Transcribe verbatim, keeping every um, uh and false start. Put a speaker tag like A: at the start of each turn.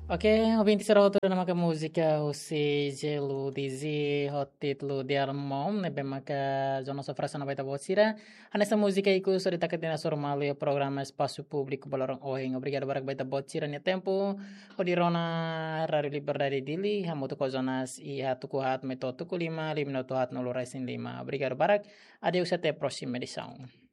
A: Ok, ouvinte será outra na maka música, ou seja, lu dizi hotit lu diar mom, ne bem maka zona sofrasa na baita botsira. Anessa música iku so ditaket na normal o programa Espaço Público Balorong Ohing. Obrigado barak baita botsira ne tempo. O di rona Rádio Liberdade dili, hamutu ko zonas i hatuku hat meto tuku lima, lima no hat no raisin lima. Obrigado barak. Adeus até a próxima edição.